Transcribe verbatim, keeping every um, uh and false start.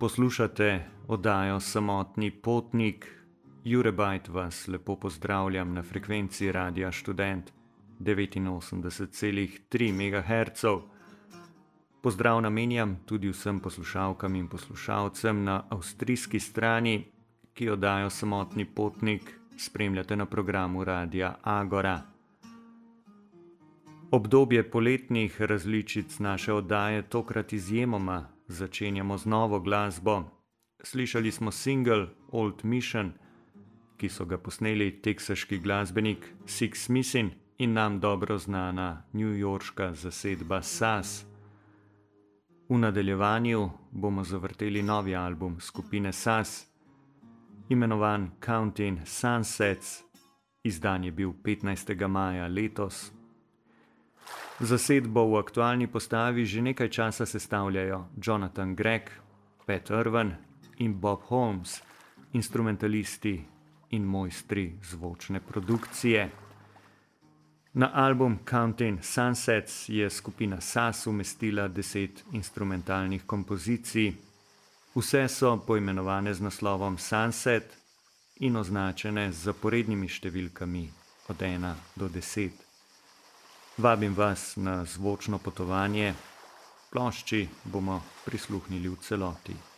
Poslušate oddajo Samotni potnik. Jure Bajt vas lepo pozdravljam na frekvenci Radia Študent devetinosemdeset celih tri megaherca. Pozdrav namenjam tudi vsem poslušalkam in poslušalcem na avstrijski strani, ki oddajo Samotni potnik spremljate na programu Radia Agora. Obdobje poletnih različic naše oddaje tokrat izjemoma začenjamo z novo glasbo. Slišali smo single Old Mission, ki so ga posneli teksaški glasbenik Six Missing in nam dobro znana newyorška zasedba S A S. V nadaljevanju bomo zavrteli novi album skupine S A S, imenovan Counting Sunsets. Izdan je bil petnajstega maja letos. Zasedbo v aktualni postavi že nekaj časa sestavljajo Jonathan Gregg, Pat Irwin in Bob Holmes, instrumentalisti in mojstri zvočne produkcije. Na album Counting Sunsets je skupina S A S umestila deset instrumentalnih kompozicij. Vse so poimenovane z naslovom Sunset in označene z zaporednimi številkami od ena do deset. Vabim vas na zvočno potovanje. Plošči bomo prisluhnili v celoti.